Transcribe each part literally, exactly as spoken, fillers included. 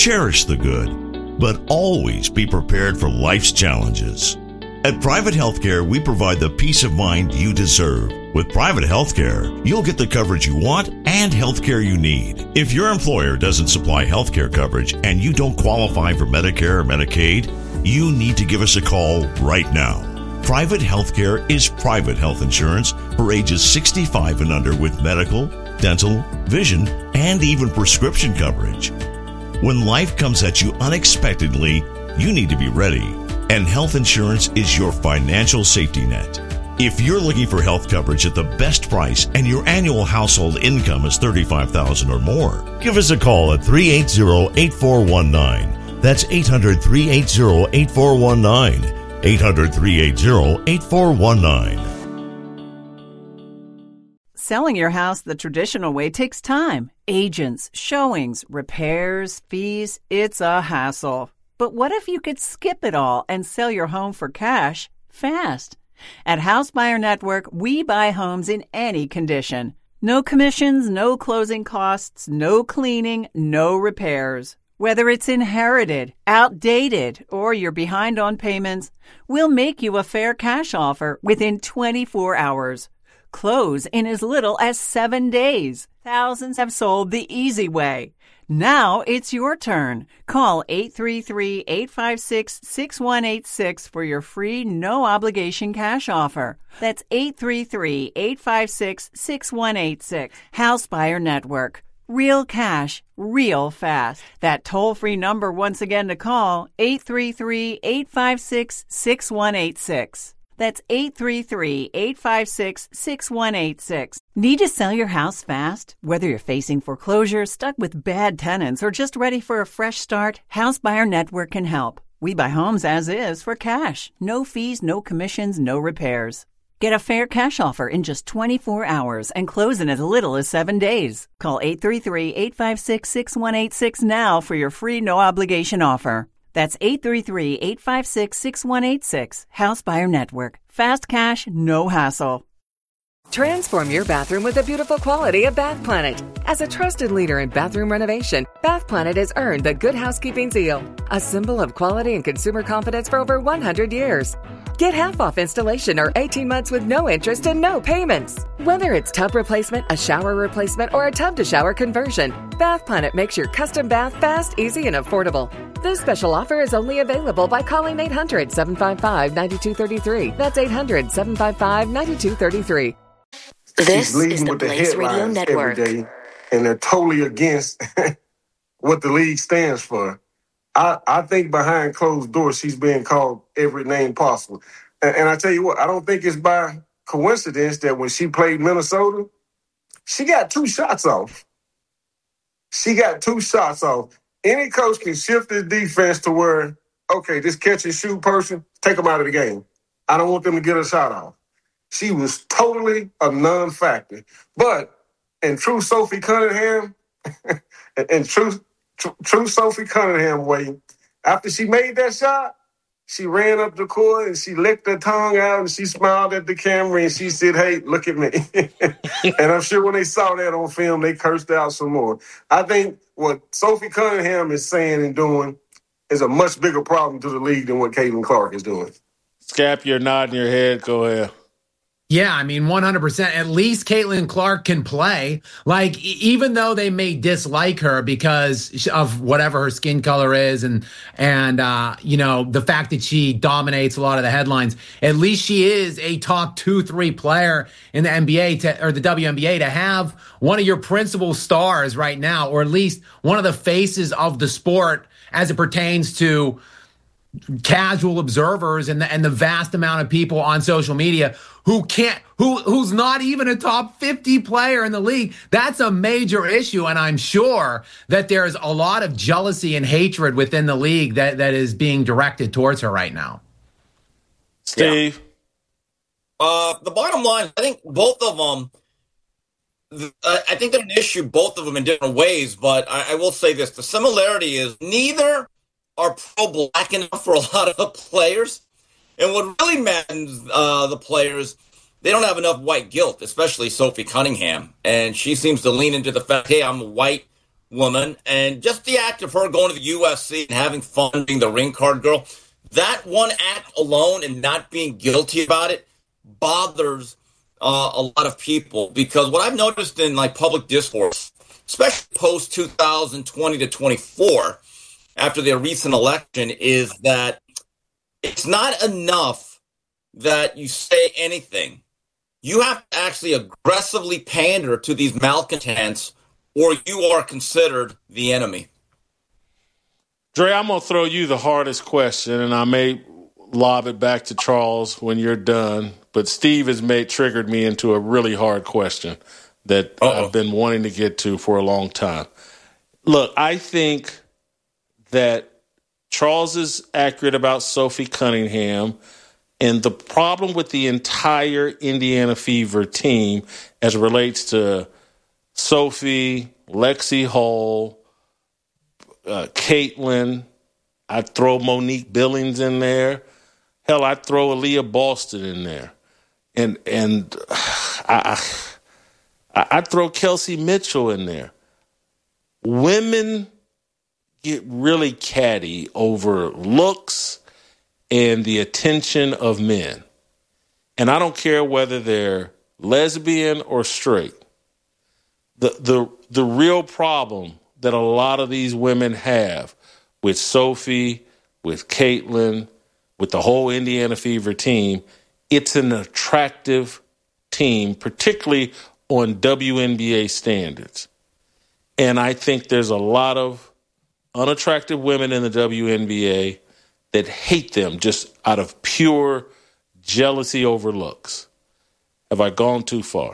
Cherish the good, but always be prepared for life's challenges. At Private Healthcare, we provide the peace of mind you deserve. With Private Healthcare, you'll get the coverage you want and healthcare you need. If your employer doesn't supply healthcare coverage and you don't qualify for Medicare or Medicaid, you need to give us a call right now. Private Healthcare is private health insurance for ages sixty-five and under with medical, dental, vision, and even prescription coverage. When life comes at you unexpectedly, you need to be ready. And health insurance is your financial safety net. If you're looking for health coverage at the best price and your annual household income is thirty-five thousand dollars or more, give us a call at three eight zero, eight four one nine. That's eight hundred, three eight zero, eight four one nine. eight hundred, three eight zero, eight four one nine. Selling your house the traditional way takes time. Agents, showings, repairs, fees. It's a hassle. But what if you could skip it all and sell your home for cash fast? At House Buyer Network, we buy homes in any condition. No commissions, no closing costs, no cleaning, no repairs. Whether it's inherited, outdated, or you're behind on payments, we'll make you a fair cash offer within twenty-four hours. Close in as little as seven days. Thousands have sold the easy way. Now it's your turn. Call eight three three, eight five six, six one eight six for your free no-obligation cash offer. That's eight three three, eight five six, six one eight six. House Buyer Network. Real cash, real fast. That toll-free number once again to call, eight three three, eight five six, six one eight six. That's eight three three, eight five six, six one eight six. Need to sell your house fast? Whether you're facing foreclosure, stuck with bad tenants, or just ready for a fresh start, House Buyer Network can help. We buy homes as is for cash. No fees, no commissions, no repairs. Get a fair cash offer in just twenty-four hours and close in as little as seven days. Call eight three three, eight five six, six one eight six now for your free no-obligation offer. That's eight three three, eight five six, six one eight six. House Buyer Network. Fast cash, no hassle. Transform your bathroom with the beautiful quality of Bath Planet. As a trusted leader in bathroom renovation, Bath Planet has earned the Good Housekeeping seal, a symbol of quality and consumer confidence for over one hundred years. Get half off installation or eighteen months with no interest and no payments. Whether it's tub replacement, a shower replacement, or a tub-to-shower conversion, Bath Planet makes your custom bath fast, easy, and affordable. This special offer is only available by calling eight hundred, seven five five, nine two three three. That's eight hundred, seven five five, nine two three three. This is the Blaze Radio Network. Every day, and they're totally against what the league stands for. I, I think behind closed doors, she's being called every name possible. And, and I tell you what, I don't think it's by coincidence that when she played Minnesota, she got two shots off. She got two shots off. Any coach can shift his defense to where, okay, this catch and shoot person, take them out of the game. I don't want them to get a shot off. She was totally a non-factor. But in true Sophie Cunningham, in true, true, true Sophie Cunningham way, after she made that shot, she ran up the court and she licked her tongue out and she smiled at the camera and she said, hey, look at me. And I'm sure when they saw that on film, they cursed out some more. I think what Sophie Cunningham is saying and doing is a much bigger problem to the league than what Caitlin Clark is doing. Scap, you're nodding your head. Go ahead. Yeah, I mean, one hundred percent. At least Caitlin Clark can play. Like, e- even though they may dislike her because of whatever her skin color is and, and uh, you know, the fact that she dominates a lot of the headlines, at least she is a top two, three player in the N B A to, or the W N B A to have one of your principal stars right now, or at least one of the faces of the sport as it pertains to casual observers and the, and the vast amount of people on social media who can't, who, who's not even a top fifty player in the league. That's a major issue. And I'm sure that there's a lot of jealousy and hatred within the league that, that is being directed towards her right now. Steve? Yeah. Uh, the bottom line, I think both of them, th- I think they're an issue, both of them in different ways. But I, I will say this, the similarity is neither are pro-black enough for a lot of the players. And what really matters, uh, the players, they don't have enough white guilt, especially Sophie Cunningham. And she seems to lean into the fact, hey, I'm white, woman, and just the act of her going to the U F C and having fun being the ring card girl, that one act alone and not being guilty about it bothers uh, a lot of people. Because what I've noticed in like public discourse, especially post two thousand twenty to twenty-four, after the recent election, is that it's not enough that you say anything. You have to actually aggressively pander to these malcontents, or you are considered the enemy. Dre, I'm going to throw you the hardest question, and I may lob it back to Charles when you're done. But Steve has made triggered me into a really hard question that Uh-oh. I've been wanting to get to for a long time. Look, I think that Charles is accurate about Sophie Cunningham, and the problem with the entire Indiana Fever team as it relates to Sophie, Lexi Hull, uh, Caitlin, I'd throw Monique Billings in there. Hell, I'd throw Aaliyah Boston in there. And and I, I, I'd throw Kelsey Mitchell in there. Women get really catty over looks and the attention of men. And I don't care whether they're lesbian or straight. The the the real problem that a lot of these women have with Sophie, with Caitlin, with the whole Indiana Fever team, it's an attractive team, particularly on W N B A standards. And I think there's a lot of unattractive women in the W N B A that hate them just out of pure jealousy over looks. Have I gone too far?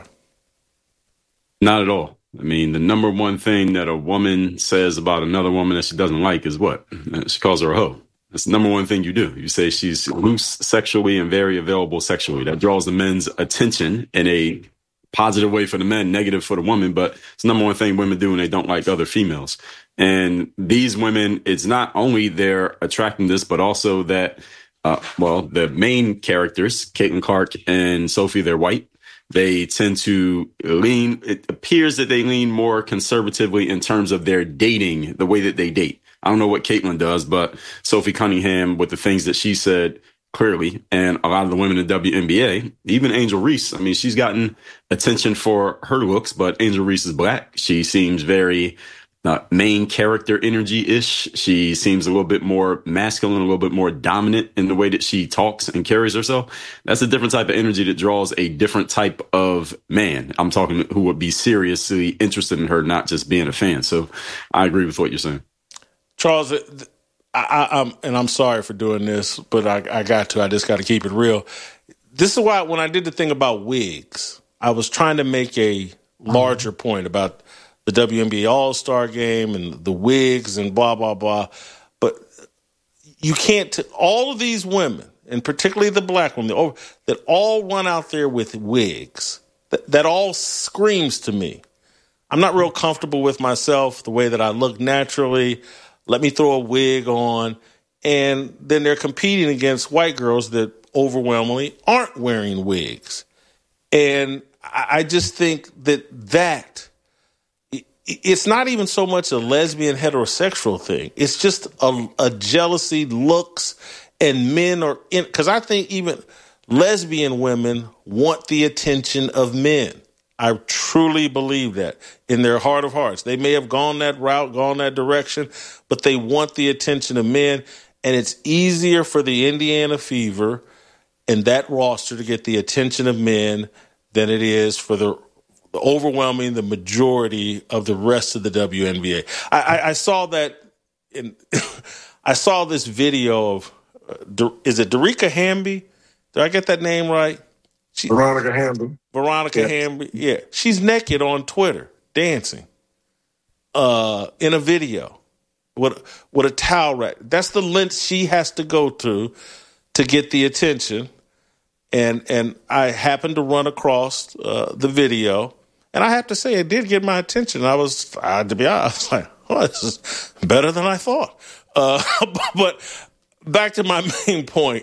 Not at all. I mean, the number one thing that a woman says about another woman that she doesn't like is what? She calls her a hoe. That's the number one thing you do. You say she's loose sexually and very available sexually. That draws the men's attention in a positive way for the men, negative for the woman. But it's the number one thing women do when they don't like other females. And these women, it's not only their attractiveness, but also that, uh, well, the main characters, Caitlin Clark and Sophie, they're white. They tend to lean, it appears that they lean more conservatively in terms of their dating, the way that they date. I don't know what Caitlin does, but Sophie Cunningham, with the things that she said clearly, and a lot of the women in the W N B A, even Angel Reese, I mean, she's gotten attention for her looks, but Angel Reese is black. She seems very uh, main character energy-ish. She seems a little bit more masculine, a little bit more dominant in the way that she talks and carries herself. That's a different type of energy that draws a different type of man. I'm talking who would be seriously interested in her, not just being a fan. So I agree with what you're saying. Charles, I, I, I'm, and I'm sorry for doing this, but I, I got to. I just got to keep it real. This is why when I did the thing about wigs, I was trying to make a larger point about the W N B A All-Star Game and the wigs and blah, blah, blah. But you can't t- – all of these women, and particularly the black women, that all run out there with wigs, that, that all screams to me. I'm not real comfortable with myself, the way that I look naturally. Let me throw a wig on. And then they're competing against white girls that overwhelmingly aren't wearing wigs. And I just think that that – it's not even so much a lesbian heterosexual thing. It's just a, a jealousy, looks, and men are in – because I think even lesbian women want the attention of men. I truly believe that in their heart of hearts. They may have gone that route, gone that direction, but they want the attention of men. And it's easier for the Indiana Fever and that roster to get the attention of men than it is for the, the overwhelming, the majority of the rest of the W N B A. I, I, I saw that in I saw this video of, uh, is it Derica Hamby? Did I get that name right? She, Veronica Hamby. Veronica yeah. Hamby, yeah. She's naked on Twitter, dancing uh, in a video with, with a towel rack. That's the length she has to go to to get the attention. And and I happened to run across uh, the video, and I have to say it did get my attention. I was, uh, to be honest, I was like, oh, this is better than I thought. Uh, but back to my main point.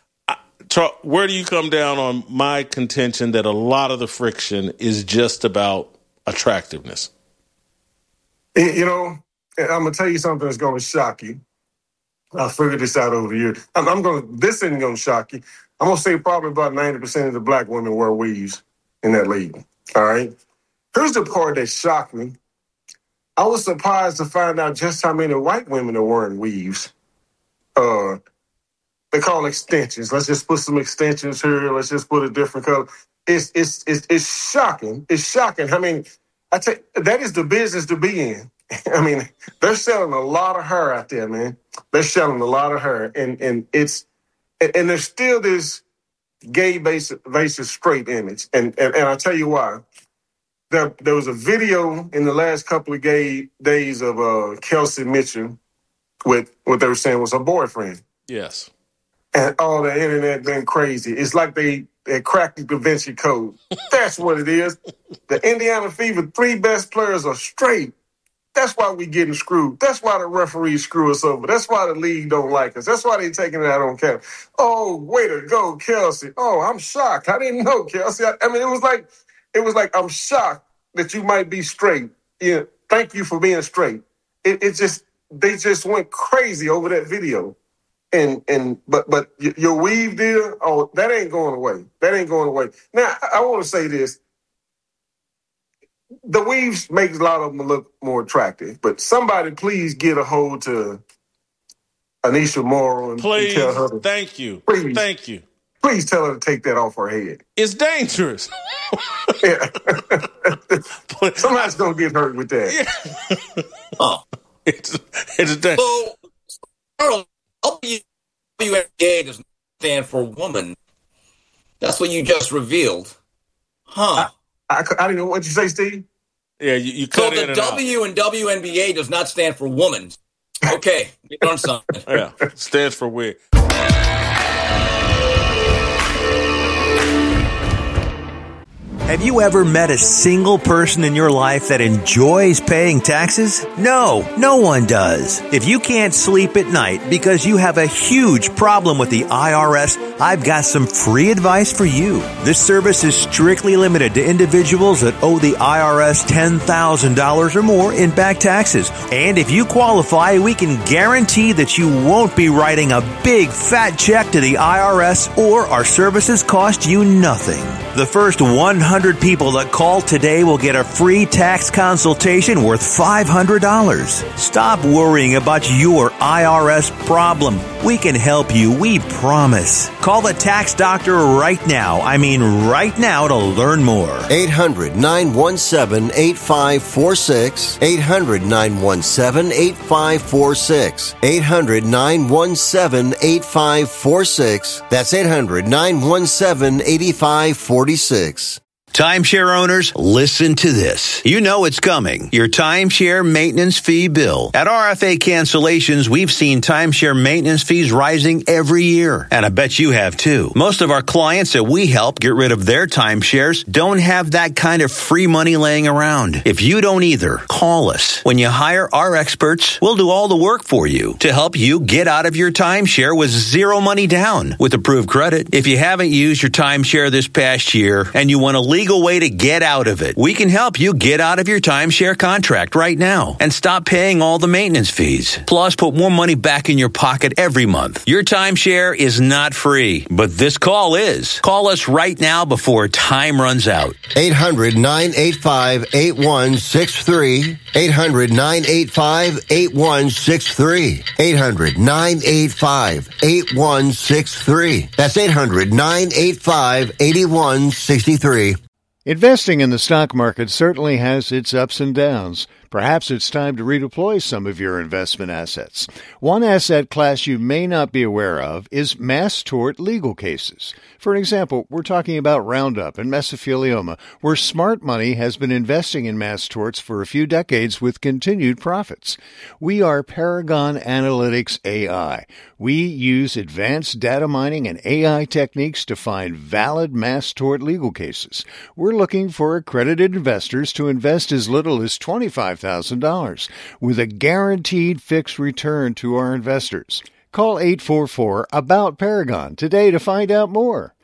Where do you come down on my contention that a lot of the friction is just about attractiveness? You know, I'm going to tell you something that's going to shock you. I figured this out over the years. I'm, I'm going to, this isn't going to shock you. I'm going to say probably about ninety percent of the black women wear weaves in that league. All right. Here's the part that shocked me. I was surprised to find out just how many white women are wearing weaves. Uh, they call extensions. Let's just put some extensions here. Let's just put a different color. It's it's it's, it's shocking. It's shocking. I mean, I tell you, that is the business to be in. I mean, they're selling a lot of hair out there, man. They're selling a lot of hair, and and it's and there's still this gay versus, versus straight image, and and and I'll tell you why. There there was a video in the last couple of gay days of uh, Kelsey Mitchell with what they were saying was her boyfriend. Yes. And all the internet been crazy. It's like they, they cracked the Da Vinci Code. That's what it is. The Indiana Fever three best players are straight. That's why we getting screwed. That's why the referees screw us over. That's why the league don't like us. That's why they taking it out on Kelsey. Oh, way to go, Kelsey. Oh, I'm shocked. I didn't know, Kelsey. I, I mean, it was like, it was like, I'm shocked that you might be straight. Yeah, thank you for being straight. It, it just, they just went crazy over that video. And, and, but, but your weave deal, oh, that ain't going away. That ain't going away. Now, I, I want to say this. The weaves make a lot of them look more attractive, but somebody please get a hold to Anisha Morrow and, please, and tell her. Thank you. Please, thank you. Please tell her to take that off her head. It's dangerous. Yeah. Somebody's going to get hurt with that. Yeah. Oh. It's, it's dangerous. So, W N B A does not stand for woman. That's what you just revealed. Huh. I, I, I didn't know what you say, Steve. Yeah, you, you cut so in the and W out. in W N B A does not stand for woman. Okay, you learned something. Yeah, stands for wig. Have you ever met a single person in your life that enjoys paying taxes? No, no one does. If you can't sleep at night because you have a huge problem with the I R S, I've got some free advice for you. This service is strictly limited to individuals that owe the I R S ten thousand dollars or more in back taxes. And if you qualify, we can guarantee that you won't be writing a big fat check to the I R S, or our services cost you nothing. The first one hundred people that call today will get a free tax consultation worth five hundred dollars. Stop worrying about your I R S problem. We can help you, we promise. Call the tax doctor right now. I mean right now to learn more. eight hundred, nine one seven, eight five four six. eight hundred, nine one seven, eight five four six. eight hundred, nine one seven, eight five four six. That's eight hundred, nine one seven, eight five four six. Timeshare owners, listen to this. You know it's coming. Your timeshare maintenance fee bill. At R F A Cancellations, we've seen timeshare maintenance fees rising every year. And I bet you have too. Most of our clients that we help get rid of their timeshares don't have that kind of free money laying around. If you don't either, call us. When you hire our experts, we'll do all the work for you to help you get out of your timeshare with zero money down with approved credit. If you haven't used your timeshare this past year and you want to leave legal way to get out of it. We can help you get out of your timeshare contract right now and stop paying all the maintenance fees. Plus, put more money back in your pocket every month. Your timeshare is not free, but this call is. Call us right now before time runs out. eight hundred, nine eight five, eight one six three. eight hundred, nine eight five, eight one six three. eight hundred, nine eight five, eight one six three. That's eight hundred, nine eight five, eight one six three. Investing in the stock market certainly has its ups and downs. Perhaps it's time to redeploy some of your investment assets. One asset class you may not be aware of is mass tort legal cases. For example, we're talking about Roundup and mesothelioma, where smart money has been investing in mass torts for a few decades with continued profits. We are Paragon Analytics A I. We use advanced data mining and A I techniques to find valid mass tort legal cases. We're looking for accredited investors to invest as little as twenty-five thousand dollars with a guaranteed fixed return to our investors. Call eight four four, A B O U T, Paragon today to find out more.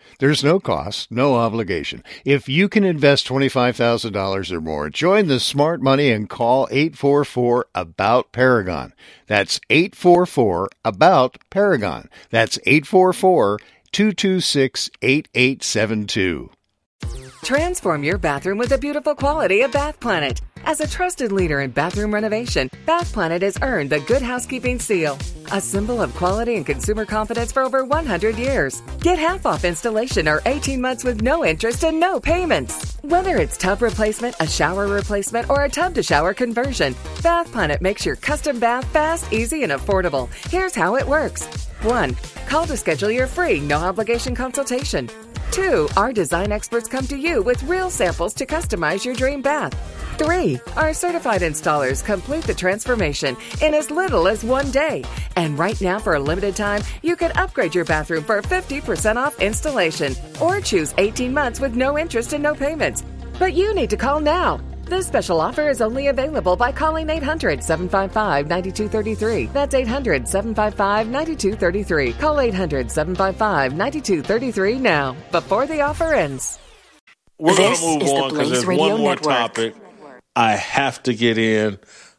There's no cost, no obligation. If you can invest twenty-five thousand dollars or more, join the smart money and call eight four four, A B O U T, Paragon. That's eight four four, A B O U T, Paragon. That's eight four four, two two six, eight eight seven two. Transform your bathroom with the beautiful quality of Bath Planet. As a trusted leader in bathroom renovation, Bath Planet has earned the Good Housekeeping seal, a symbol of quality and consumer confidence for over one hundred years. Get half off installation or eighteen months with no interest and no payments. Whether it's tub replacement, a shower replacement, or a tub-to-shower conversion, Bath Planet makes your custom bath fast, easy, and affordable. Here's how it works. One, call to schedule your free, no-obligation consultation. Two, our design experts come to you with real samples to customize your dream bath. Three, our certified installers complete the transformation in as little as one day. And right now, for a limited time, you can upgrade your bathroom for fifty percent off installation or choose eighteen months with no interest and no payments. But you need to call now. This special offer is only available by calling eight hundred, seven five five, nine two three three. That's eight hundred, seven five five, nine two three three. Call eight hundred, seven five five, nine two three three now, before the offer ends. We're going to move on because there's one more Network. topic I have to get in,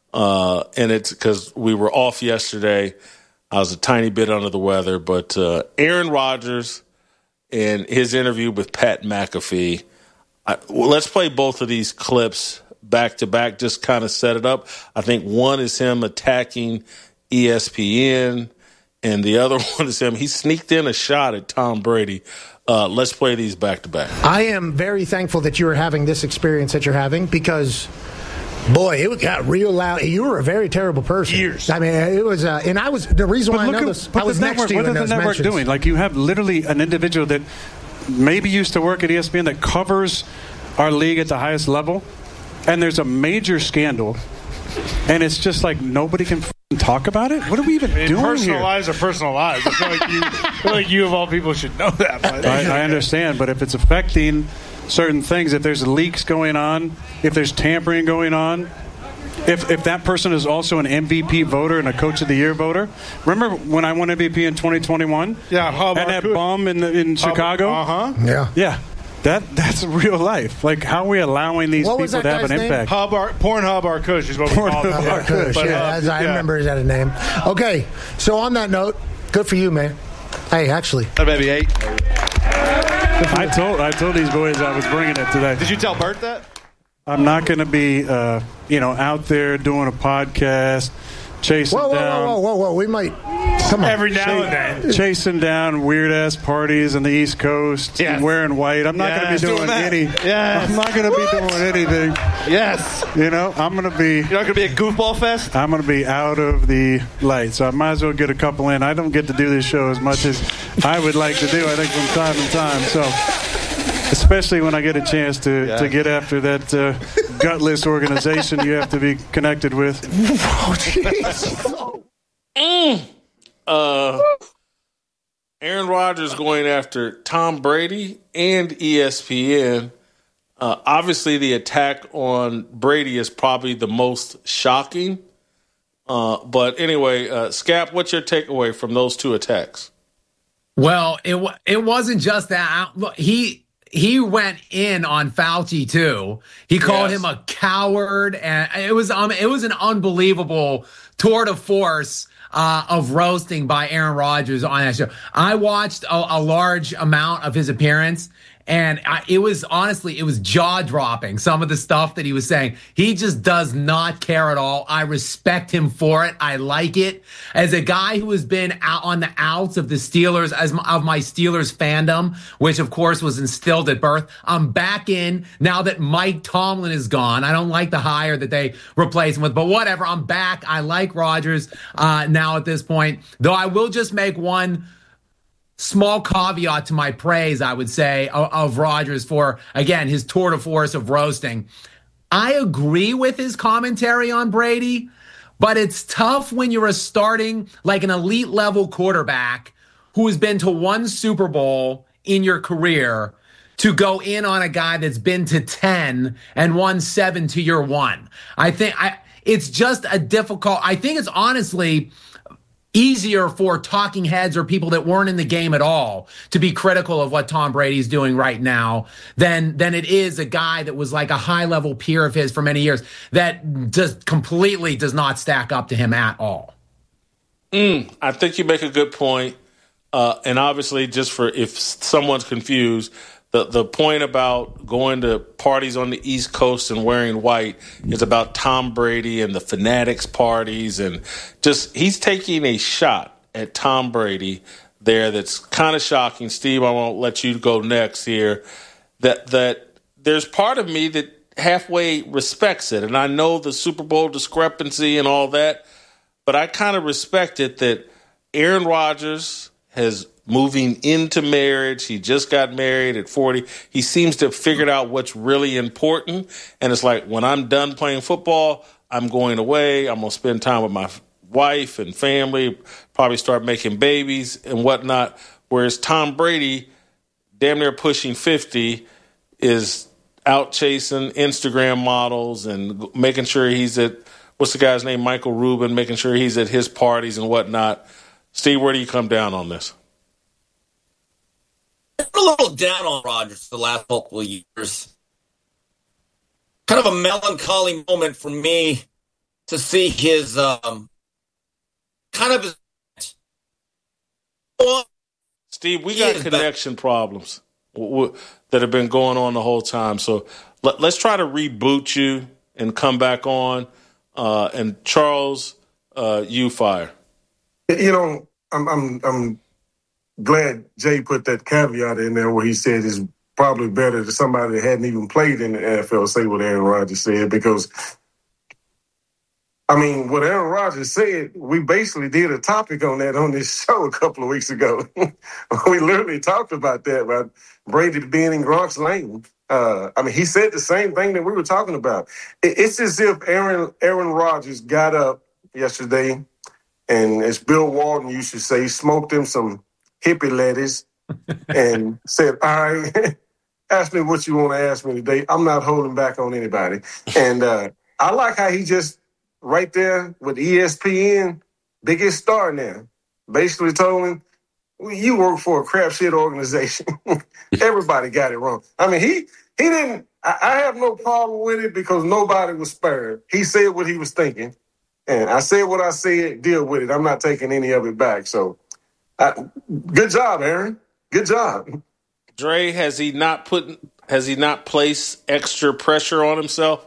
uh, and it's because we were off yesterday. I was a tiny bit under the weather, but uh, Aaron Rodgers and his interview with Pat McAfee. I, well, let's play both of these clips back to back, just kind of set it up. I think one is him attacking E S P N, and the other one is him. He sneaked in a shot at Tom Brady. Uh, let's play these back to back. I am very thankful that you are having this experience that you're having because, boy, it got real loud. You were a very terrible person. Years. I mean, it was, uh, and I was, the reason why I know at, this, I was next network, to you What in is those the network mentions. doing? Like, you have literally an individual that maybe used to work at E S P N that covers our league at the highest level, and there's a major scandal, and it's just like nobody can talk about it? What are we even I mean, doing personal here? lives are personal lives. I feel like you, I feel like you of all people should know that. But. I, I understand, but if it's affecting certain things, if there's leaks going on, if there's tampering going on, if if that person is also an M V P voter and a Coach of the Year voter, remember when I won M V P in twenty twenty-one? Yeah, how and that bum in the, in Chicago. Uh huh. Yeah, yeah. That that's real life. Like, how are we allowing these what people to have an name? impact? Hub Ar- Pornhub Arkush is what we call it. Hub Arkush, yeah, uh, as I yeah. remember is that a name. Okay, so on that note, good for you, man. Hey, actually, that baby eight. I told I told these boys I was bringing it today. Did you tell Bert that? I'm not going to be, uh, you know, out there doing a podcast, chasing whoa, whoa, down. whoa, whoa, whoa, whoa! We might come on. Every now Ch- and then, chasing down weird ass parties in the East Coast, yes. and wearing white. I'm not yes. going to be doing, doing any. Yes. I'm not going to be doing anything. Yes. You know, I'm going to be. You're not going to be a goofball fest. I'm going to be out of the light, so I might as well get a couple in. I don't get to do this show as much as I would like to do. I think from time to time. So. Especially when I get a chance to, yeah. to get after that uh, gutless organization you have to be connected with. Oh, jeez. mm. uh, Aaron Rodgers going after Tom Brady and E S P N. Uh, obviously, the attack on Brady is probably the most shocking. Uh, but anyway, uh, Scap, what's your takeaway from those two attacks? Well, it it wasn't just that. Look, he. He went in on Fauci too. He called yes. him a coward, and it was um, it was an unbelievable tour de force uh, of roasting by Aaron Rodgers on that show. I watched a, a large amount of his appearance, and I, it was honestly it was jaw dropping. Some of the stuff that he was saying, he just does not care at all. I respect him for it. I like it. As a guy who has been out on the outs of the Steelers, as my, of my Steelers fandom, which of course was instilled at birth, I'm back in now that Mike Tomlin is gone. I don't like the hire that they replaced him with, but whatever. I'm back. I like Rodgers uh, now at this point, though I will just make one small caveat to my praise, I would say, of, of Rodgers for, again, his tour de force of roasting. I agree with his commentary on Brady, but it's tough when you're a starting, like an elite level quarterback who has been to one Super Bowl in your career to go in on a guy that's been to ten and won seven to your one. I think I, it's just a difficult, I think it's honestly easier for talking heads or people that weren't in the game at all to be critical of what Tom Brady's doing right now than than it is a guy that was like a high level peer of his for many years that just completely does not stack up to him at all. Mm, I think you make a good point. Uh, and obviously, just for if someone's confused, the, the point about going to parties on the East Coast and wearing white is about Tom Brady and the Fanatics parties. And just he's taking a shot at Tom Brady there that's kind of shocking. Steve, I won't let you go next here. That that there's part of me that halfway respects it. And I know the Super Bowl discrepancy and all that, but I kind of respect it that Aaron Rodgers has moving into marriage. He just got married at forty. He seems to have figured out what's really important. And it's like, when I'm done playing football, I'm going away. I'm going to spend time with my wife and family, probably start making babies and whatnot. Whereas Tom Brady, damn near pushing fifty, is out chasing Instagram models and making sure he's at, what's the guy's name, Michael Rubin, making sure he's at his parties and whatnot. Steve, where do you come down on this? I'm a little down on Rodgers the last couple of years. Kind of a melancholy moment for me to see his um, kind of his. Steve, we got connection back. problems w- w- that have been going on the whole time. So let, let's try to reboot you and come back on. Uh, and Charles, uh, you fire. You know, I'm I'm I'm glad Jay put that caveat in there where he said it's probably better that somebody that hadn't even played in the N F L say what Aaron Rodgers said, because, I mean, what Aaron Rodgers said, we basically did a topic on that on this show a couple of weeks ago. We literally talked about that, about Brady being in Gronk's lane. Uh, I mean, he said the same thing that we were talking about. It, it's as if Aaron Aaron Rodgers got up yesterday, and as Bill Walton used to say, smoked him some hippie lettuce and said, all right, ask me what you want to ask me today. I'm not holding back on anybody. And uh, I like how he just right there with E S P N, biggest star now, basically told him, well, you work for a crap shit organization. Everybody got it wrong. I mean, he he didn't, I, I have no problem with it because nobody was spared. He said what he was thinking. And I said what I said, deal with it. I'm not taking any of it back. So, uh, good job, Aaron. Good job. Dre, has he not put, has he not placed extra pressure on himself?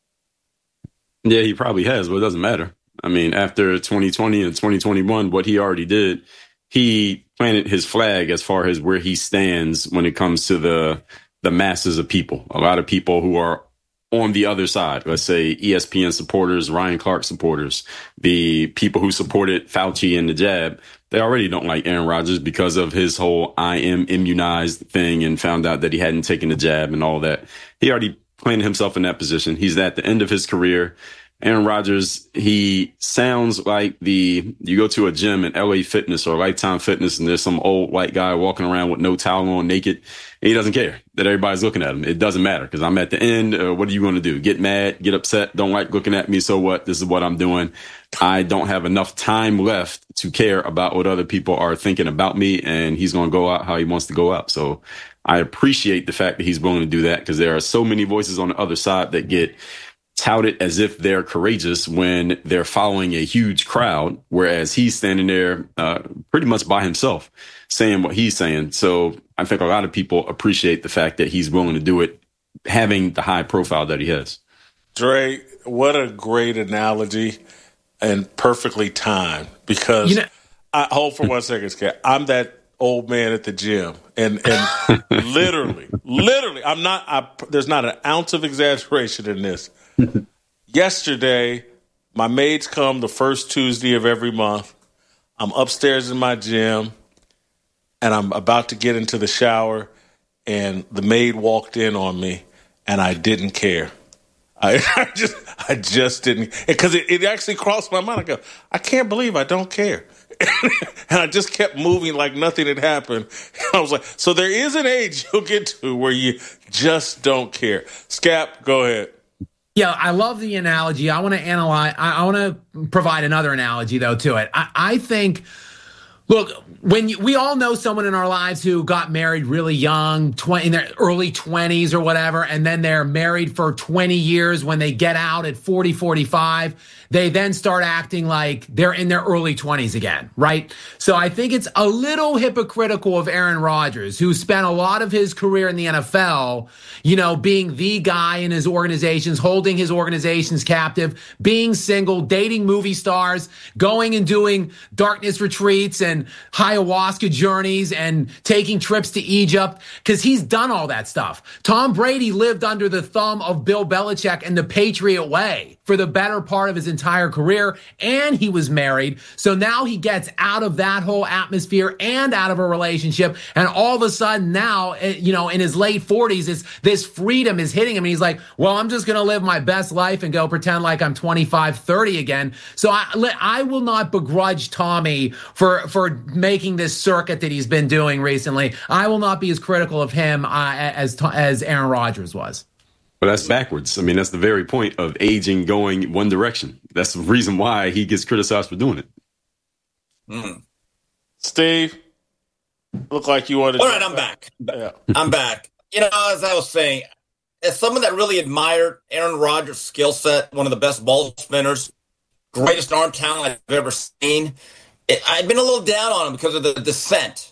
Yeah, he probably has, but it doesn't matter. I mean, after twenty twenty and twenty twenty-one, what he already did, he planted his flag as far as where he stands when it comes to the the masses of people. A lot of people who are on the other side, let's say E S P N supporters, Ryan Clark supporters, the people who supported Fauci and the jab, they already don't like Aaron Rodgers because of his whole I am immunized thing and found out that he hadn't taken the jab and all that. He already planted himself in that position. He's at the end of his career. Aaron Rodgers, he sounds like the, you go to a gym in L A Fitness or Lifetime Fitness and there's some old white guy walking around with no towel on, naked. And he doesn't care that everybody's looking at him. It doesn't matter because I'm at the end. Uh, what are you going to do? Get mad, get upset, don't like looking at me. So what? This is what I'm doing. I don't have enough time left to care about what other people are thinking about me. And he's going to go out how he wants to go out. So I appreciate the fact that he's willing to do that because there are so many voices on the other side that get touted as if they're courageous when they're following a huge crowd, whereas he's standing there uh, pretty much by himself saying what he's saying. So I think a lot of people appreciate the fact that he's willing to do it, having the high profile that he has. Dre, what a great analogy and perfectly timed because you know, I hold for one second, Scott. I'm that old man at the gym and, and literally, literally, I'm not, I, there's not an ounce of exaggeration in this. Yesterday, my maids come the first Tuesday of every month. I'm upstairs in my gym, and I'm about to get into the shower, and the maid walked in on me, and I didn't care. I, I just, I just didn't, because it, it actually crossed my mind. I go, I can't believe I don't care, and I just kept moving like nothing had happened. And I was like, so there is an age you'll get to where you just don't care. Scap, go ahead. Yeah, I love the analogy. I want to analyze. I, I want to provide another analogy, though, to it. I, I think, look, when you, we all know someone in our lives who got married really young, twenty, in their early twenties or whatever, and then they're married for twenty years. When they get out at forty, forty-five, they then start acting like they're in their early twenties again, right? So I think it's a little hypocritical of Aaron Rodgers, who spent a lot of his career in the N F L, you know, being the guy in his organizations, holding his organizations captive, being single, dating movie stars, going and doing darkness retreats and ayahuasca journeys and taking trips to Egypt, because he's done all that stuff. Tom Brady lived under the thumb of Bill Belichick and the Patriot way for the better part of his entire career, and he was married. So now he gets out of that whole atmosphere and out of a relationship, and all of a sudden now, you know, in his late forties, it's, this freedom is hitting him, and he's like, well, I'm just going to live my best life and go pretend like I'm twenty-five, thirty again. So I, I will not begrudge Tommy for, for making this circuit that he's been doing recently. I will not be as critical of him uh, as, as Aaron Rodgers was. But that's backwards. I mean, that's the very point of aging going one direction. That's the reason why he gets criticized for doing it. Mm. Steve, look like you wanted. All right, I'm back. Yeah. I'm back. You know, as I was saying, as someone that really admired Aaron Rodgers' skill set, one of the best ball spinners, greatest arm talent I've ever seen, it, I've been a little down on him because of the descent.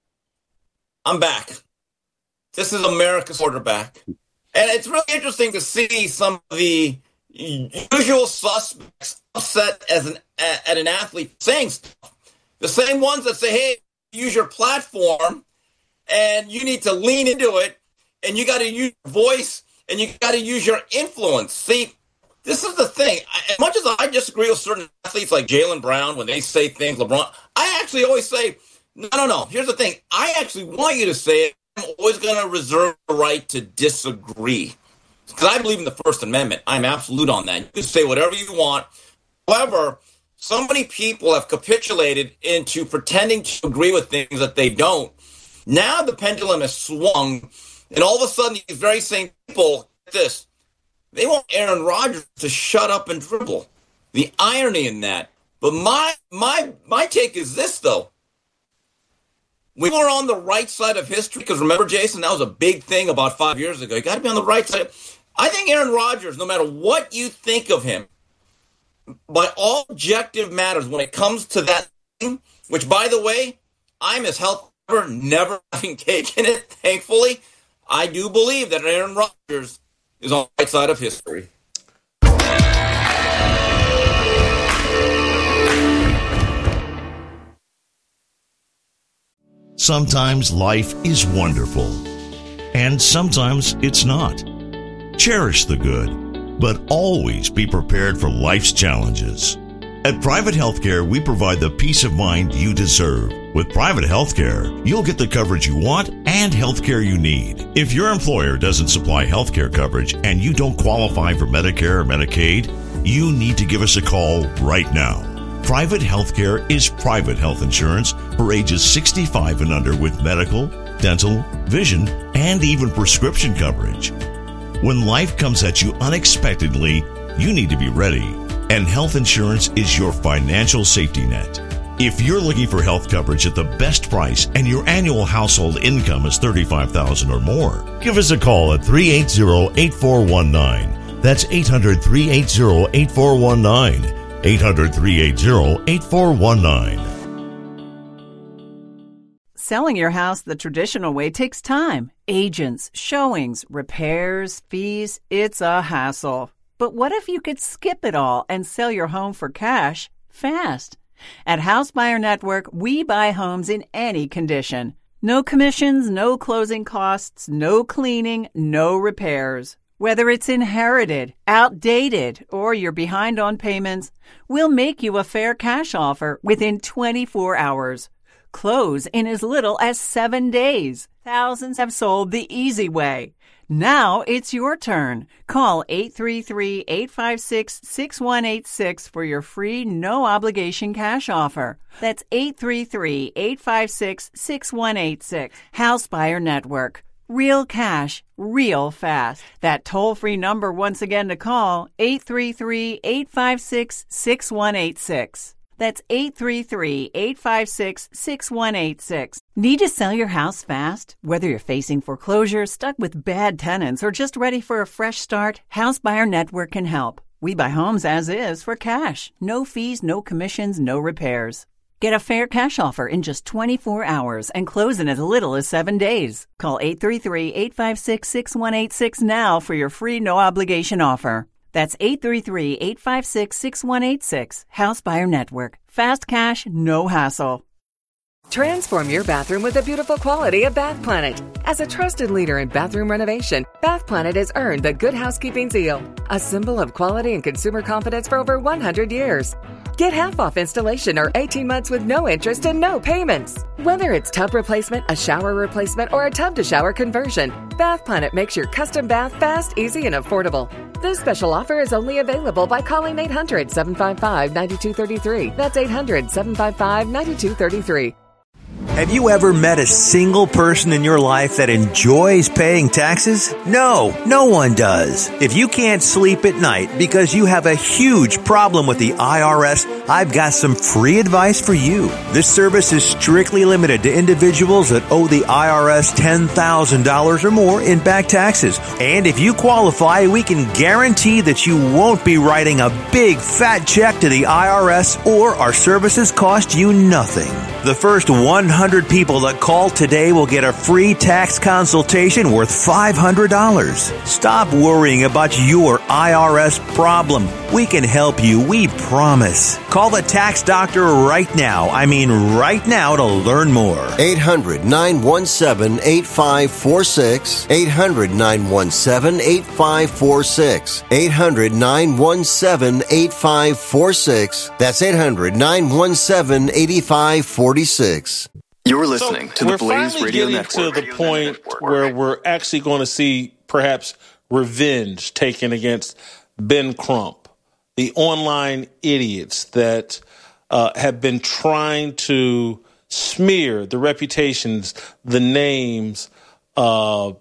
I'm back. This is America's quarterback. And it's really interesting to see some of the usual suspects upset as an at an athlete saying stuff. The same ones that say, hey, use your platform and you need to lean into it and you got to use your voice and you got to use your influence. See, this is the thing. As much as I disagree with certain athletes like Jaylen Brown when they say things, LeBron, I actually always say, no, no, no. Here's the thing. I actually want you to say it. I'm always going to reserve the right to disagree because I believe in the First Amendment. I'm absolute on that. You can say whatever you want. However, so many people have capitulated into pretending to agree with things that they don't. Now the pendulum has swung, and all of a sudden these very same people, this, they want Aaron Rodgers to shut up and dribble. The irony in that. But my my my take is this, though. We were on the right side of history because remember, Jason, that was a big thing about five years ago. You got to be on the right side. I think Aaron Rodgers, no matter what you think of him, by all objective matters, when it comes to that thing, which, by the way, I'm as healthy as ever, never having taken it, thankfully, I do believe that Aaron Rodgers is on the right side of history. Sometimes life is wonderful, and sometimes it's not. Cherish the good, but always be prepared for life's challenges. At Private Healthcare, we provide the peace of mind you deserve. With Private Healthcare, you'll get the coverage you want and healthcare you need. If your employer doesn't supply healthcare coverage and you don't qualify for Medicare or Medicaid, you need to give us a call right now. Private Healthcare is private health insurance for ages sixty-five and under with medical, dental, vision, and even prescription coverage. When life comes at you unexpectedly, you need to be ready, and health insurance is your financial safety net. If you're looking for health coverage at the best price and your annual household income is thirty-five thousand dollars or more, give us a call at three eight zero, eight four one nine. That's eight hundred, three eight zero, eight four one nine. eight hundred, three eight zero, eight four one nine. Selling your house the traditional way takes time. Agents, showings, repairs, fees, it's a hassle. But what if you could skip it all and sell your home for cash fast? At House Buyer Network, we buy homes in any condition. No commissions, no closing costs, no cleaning, no repairs. Whether it's inherited, outdated, or you're behind on payments, we'll make you a fair cash offer within twenty-four hours. Close in as little as seven days. Thousands have sold the easy way. Now it's your turn. Call eight three three, eight five six, six one eight six for your free no-obligation cash offer. That's eight three three, eight five six, six one eight six. House Buyer Network. Real cash, real fast. That toll-free number once again to call, eight three three, eight five six, six one eight six. That's eight three three, eight five six, six one eight six. Need to sell your house fast? Whether you're facing foreclosure, stuck with bad tenants, or just ready for a fresh start, House Buyer Network can help. We buy homes as is for cash. No fees, no commissions, no repairs. Get a fair cash offer in just twenty-four hours and close in as little as seven days. Call eight three three, eight five six, six one eight six now for your free no-obligation offer. That's eight three three, eight five six, six one eight six. House Buyer Network. Fast cash, no hassle. Transform your bathroom with the beautiful quality of Bath Planet. As a trusted leader in bathroom renovation, Bath Planet has earned the Good Housekeeping seal, a symbol of quality and consumer confidence for over one hundred years. Get half off installation or eighteen months with no interest and no payments. Whether it's tub replacement, a shower replacement, or a tub-to-shower conversion, Bath Planet makes your custom bath fast, easy, and affordable. This special offer is only available by calling eight hundred, seven five five, nine two three three. That's eight hundred, seven five five, nine two three three. Have you ever met a single person in your life that enjoys paying taxes? No, no one does. If you can't sleep at night because you have a huge problem with the I R S, I've got some free advice for you. This service is strictly limited to individuals that owe the I R S ten thousand dollars or more in back taxes. And if you qualify, we can guarantee that you won't be writing a big fat check to the I R S, or our services cost you nothing. The first one hundred people that call today will get a free tax consultation worth five hundred dollars. Stop worrying about your I R S problem. We can help you, we promise. Call the tax doctor right now. I mean right now to learn more. eight hundred, nine one seven, eight five four six. eight hundred, nine one seven, eight five four six. eight hundred, nine one seven, eight five four six. That's eight hundred, nine one seven, eight five four six. You're listening so to the Blaze Radio Network. We're finally getting to the point where we're actually going to see perhaps revenge taken against Ben Crump, the online idiots that uh, have been trying to smear the reputations, the names, uh,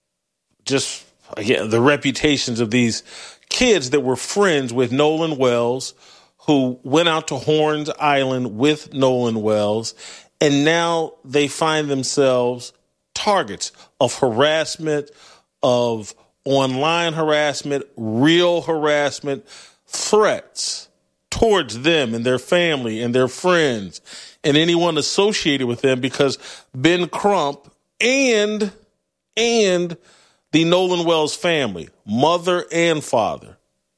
just again, the reputations of these kids that were friends with Nolan Wells, who went out to Horns Island with Nolan Wells. And now they find themselves targets of harassment, of online harassment, real harassment, threats towards them and their family and their friends and anyone associated with them, because Ben Crump and, and the Nolan Wells family, mother and father,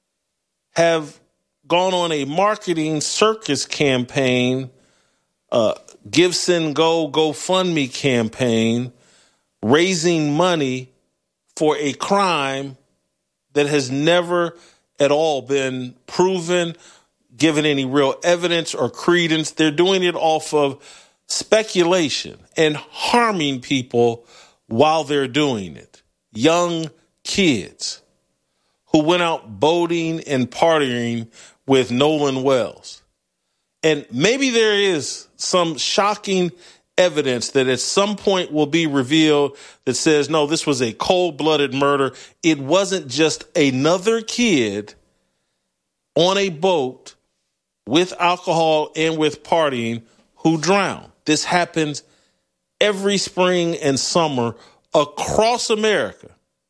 have gone on a marketing circus campaign, uh, Give, Send, Go, GoFundMe campaign, raising money for a crime that has never at all been proven, given any real evidence or credence. They're doing it off of speculation and harming people while they're doing it. Young kids who went out boating and partying with Nolan Wells. And maybe there is some shocking evidence that at some point will be revealed that says, no, this was a cold-blooded murder. It wasn't just another kid on a boat with alcohol and with partying who drowned. This happens every spring and summer across America.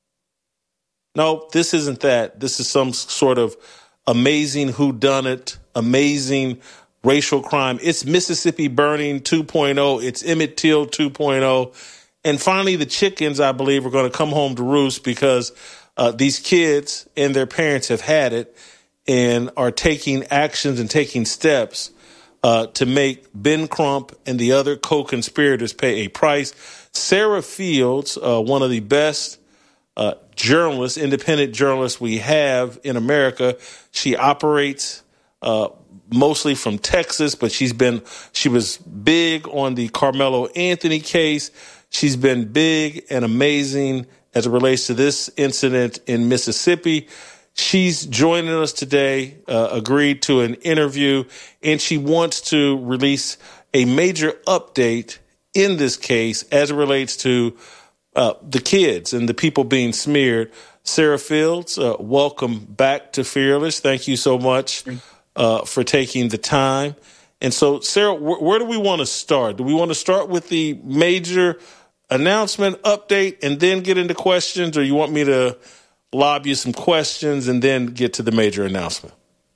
No, this isn't that. This is some sort of amazing whodunit, amazing racial crime. It's Mississippi Burning two point oh. It's Emmett Till two point oh. And finally, the chickens, I believe, are going to come home to roost, because uh, these kids and their parents have had it and are taking actions and taking steps uh, to make Ben Crump and the other co-conspirators pay a price. Sarah Fields, uh, one of the best uh, journalists, independent journalists we have in America, she operates uh mostly from Texas, but she's been, she was big on the Carmelo Anthony case. She's been big and amazing as it relates to this incident in Mississippi. She's joining us today, uh, agreed to an interview, and she wants to release a major update in this case as it relates to uh, the kids and the people being smeared. Sarah Fields, uh, welcome back to Fearless. Thank you so much uh, for taking the time. And so, Sarah, wh- where do we want to start? Do we want to start with the major announcement update and then get into questions, or you want me to lob you some questions and then get to the major announcement?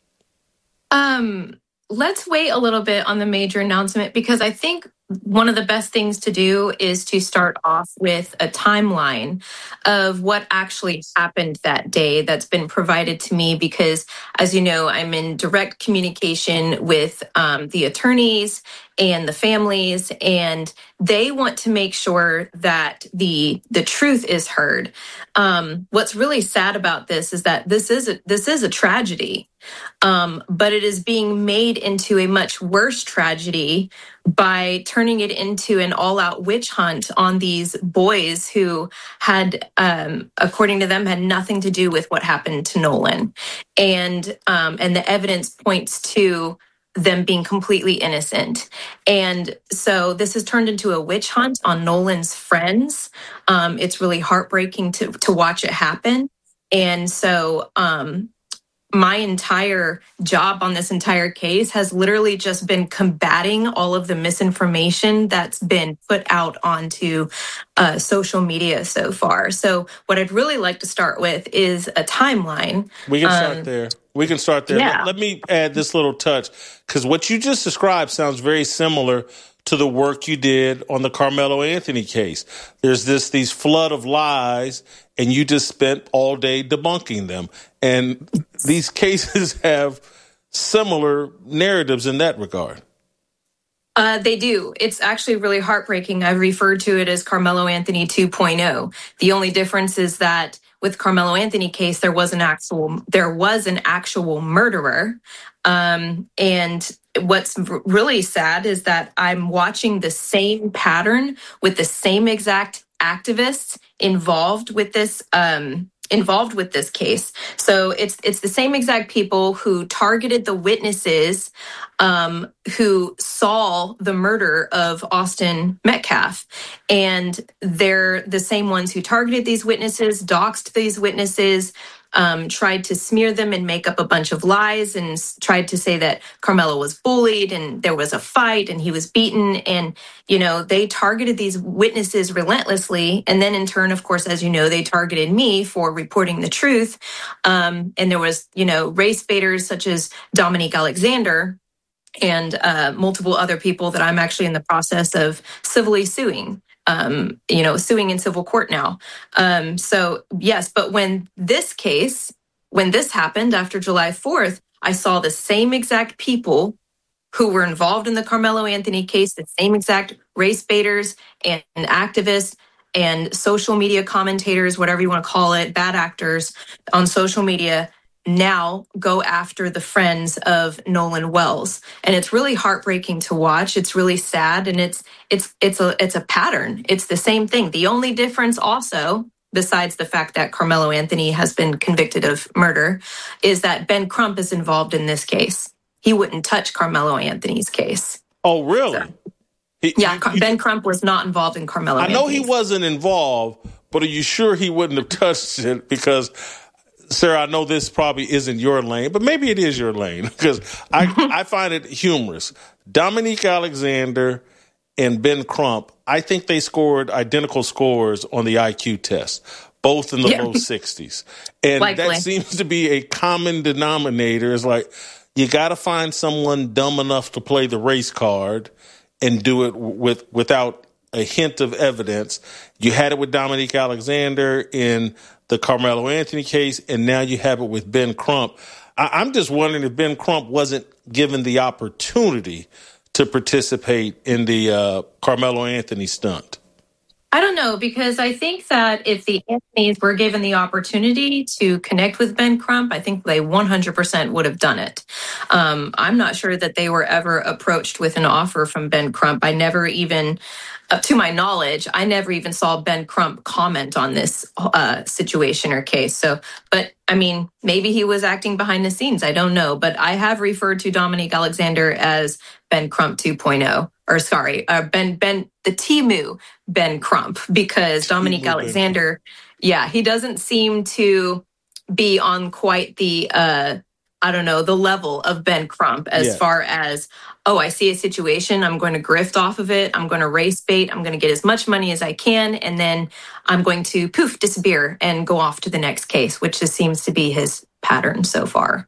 Um, let's wait a little bit on the major announcement, because I think one of the best things to do is to start off with a timeline of what actually happened that day that's been provided to me, because, as you know, I'm in direct communication with um, the attorneys and the families, and they want to make sure that the the truth is heard. Um, what's really sad about this is that this is a, this is a tragedy, um, but it is being made into a much worse tragedy by turning it into an all-out witch hunt on these boys who had, um, according to them, had nothing to do with what happened to Nolan, and um, and the evidence points to them being completely innocent. And so this has turned into a witch hunt on Nolan's friends. Um, it's really heartbreaking to, to watch it happen. And so um, my entire job on this entire case has literally just been combating all of the misinformation that's been put out onto uh, social media so far. So what I'd really like to start with is a timeline. We can start um, there. We can start there. Yeah. Let, let me add this little touch, because what you just described sounds very similar to the work you did on the Carmelo Anthony case. There's this these flood of lies, and you just spent all day debunking them. And these cases have similar narratives in that regard. Uh, they do. It's actually really heartbreaking. I referred to it as Carmelo Anthony two point oh. The only difference is that with Carmelo Anthony case, there was an actual there was an actual murderer. Um, and what's r- really sad is that I'm watching the same pattern with the same exact activists involved with this um, involved with this case. So it's it's the same exact people who targeted the witnesses um, who saw the murder of Austin Metcalf. And they're the same ones who targeted these witnesses, doxed these witnesses, um, tried to smear them and make up a bunch of lies, and s- tried to say that Carmelo was bullied and there was a fight and he was beaten. And, you know, they targeted these witnesses relentlessly. And then in turn, of course, as you know, they targeted me for reporting the truth. Um, and there was, you know, race baiters such as Dominique Alexander and uh, multiple other people that I'm actually in the process of civilly suing. Um, you know, suing in civil court now. Um, so yes, but when this case, when this happened after July fourth, I saw the same exact people who were involved in the Carmelo Anthony case, the same exact race baiters and, and activists and social media commentators, whatever you want to call it, bad actors on social media, now go after the friends of Nolan Wells. And it's really heartbreaking to watch. It's really sad. And it's it's it's a it's a pattern. It's the same thing. The only difference also, besides the fact that Carmelo Anthony has been convicted of murder, is that Ben Crump is involved in this case. He wouldn't touch Carmelo Anthony's case. Oh, really? So, he, yeah, you, Ben Crump was not involved in Carmelo I know Anthony's. he wasn't involved, but are you sure he wouldn't have touched it? Because, Sarah, I know this probably isn't your lane, but maybe it is your lane, because I, I find it humorous. Dominique Alexander and Ben Crump, I think they scored identical scores on the I Q test, both in the yeah. low sixties. And Likely. That seems to be a common denominator. It's like, you got to find someone dumb enough to play the race card and do it with without a hint of evidence. You had it with Dominique Alexander in the Carmelo Anthony case, and now you have it with Ben Crump. I- I'm just wondering if Ben Crump wasn't given the opportunity to participate in the uh, Carmelo Anthony stunt. I don't know, because I think that if the Anthonys were given the opportunity to connect with Ben Crump, I think they one hundred percent would have done it. Um, I'm not sure that they were ever approached with an offer from Ben Crump. I never even, up to my knowledge, I never even saw Ben Crump comment on this uh, situation or case. So, but I mean, maybe he was acting behind the scenes. I don't know. But I have referred to Dominique Alexander as Ben Crump two point oh. or sorry, uh, Ben, Ben, the Temu Ben Crump, because Dominique Alexander, yeah, he doesn't seem to be on quite the, uh, I don't know, the level of Ben Crump as yeah. far as, oh, I see a situation, I'm going to grift off of it, I'm going to race bait, I'm going to get as much money as I can, and then I'm going to poof, disappear and go off to the next case, which just seems to be his pattern so far.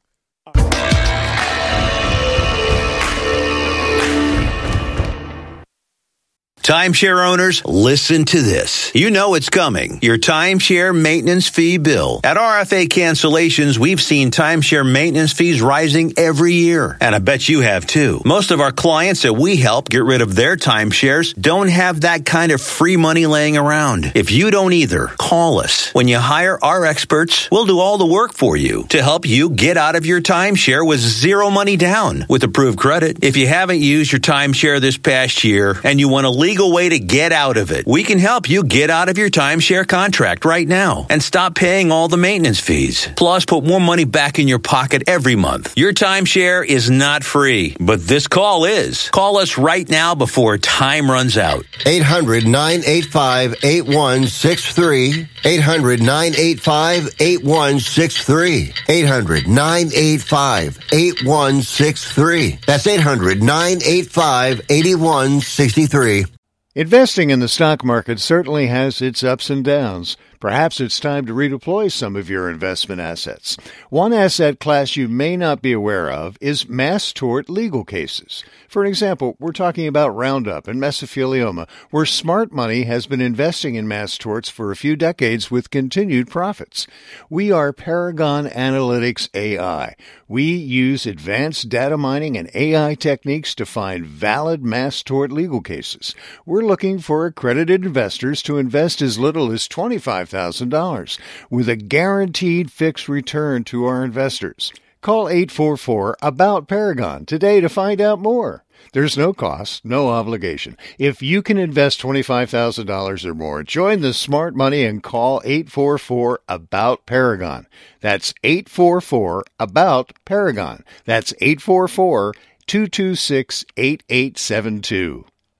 Timeshare owners, listen to this. You know it's coming. Your timeshare maintenance fee bill. At R F A Cancellations, we've seen timeshare maintenance fees rising every year. And I bet you have too. Most of our clients that we help get rid of their timeshares don't have that kind of free money laying around. If you don't either, call us. When you hire our experts, we'll do all the work for you to help you get out of your timeshare with zero money down with approved credit. If you haven't used your timeshare this past year and you want to leave way to get out of it, we can help you get out of your timeshare contract right now and stop paying all the maintenance fees. Plus, put more money back in your pocket every month. Your timeshare is not free, but this call is. Call us right now before time runs out. eight hundred, nine eight five, eight one six three. eight hundred, nine eight five, eight one six three. eight hundred, nine eight five, eight one six three. That's eight hundred, nine eight five, eight one six three. Investing in the stock market certainly has its ups and downs. Perhaps it's time to redeploy some of your investment assets. One asset class you may not be aware of is mass tort legal cases. For example, we're talking about Roundup and mesothelioma, where smart money has been investing in mass torts for a few decades with continued profits. We are Paragon Analytics A I. We use advanced data mining and A I techniques to find valid mass tort legal cases. We're looking for accredited investors to invest as little as twenty-five thousand dollars with a guaranteed fixed return to our investors. Call eight four four, A B O U T, Paragon today to find out more. There's no cost, no obligation. If you can invest twenty-five thousand dollars or more, join the smart money and call eight four four, A B O U T, Paragon. That's eight four four, A B O U T, Paragon. That's eight four four, two two six, eight eight seven two.